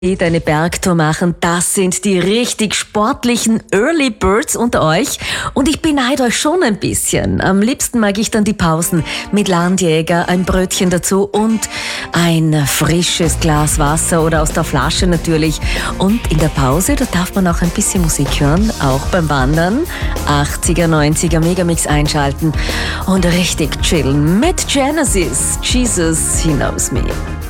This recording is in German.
Eine Bergtour machen, das sind die richtig sportlichen Early Birds unter euch und ich beneide euch schon ein bisschen. Am liebsten mag ich dann die Pausen mit Landjäger, ein Brötchen dazu und ein frisches Glas Wasser oder aus der Flasche natürlich. Und in der Pause, da darf man auch ein bisschen Musik hören, auch beim Wandern. 80er, 90er Megamix einschalten und richtig chillen mit Genesis. Jesus, he knows me.